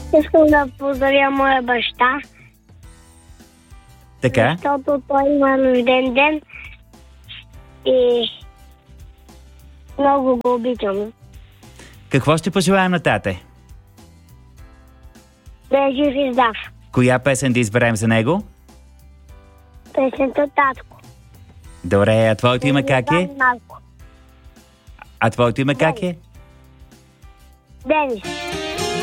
Искам да поздравя моя баща. Така? Защото той има рожден ден и много го обичам. Какво ще пожелаем на тате? Да е жив и здрав. Коя песен да изберем за него? Песента Татко. Добре, а твоето име как е? Малко. А твоето име как е? Денис.